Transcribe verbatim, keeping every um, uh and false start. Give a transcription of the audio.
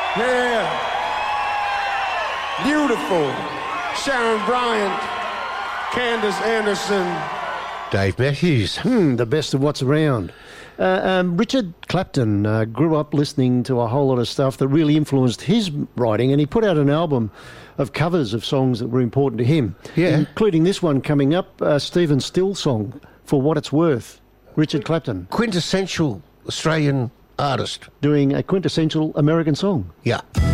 Yeah. Beautiful. Sharon Bryant, Candace Anderson. Dave Matthews. Hmm, the best of what's around. Uh, um, Richard Clapton uh, grew up listening to a whole lot of stuff that really influenced his writing, and he put out an album of covers of songs that were important to him, yeah. including this one coming up, uh, Stephen Still song, For What It's Worth. Richard Clapton. Quintessential Australian artist. Doing a quintessential American song. Yeah.